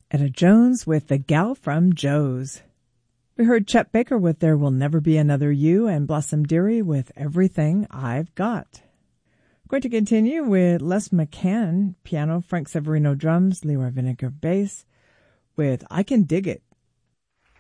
Etta Jones with The Gal from Joe's. We heard Chet Baker with There Will Never Be Another You and Blossom Dearie with Everything I've Got. We're going to continue with Les McCann, piano, Frank Severino drums, Leroy Vinegar bass with I Can Dig It.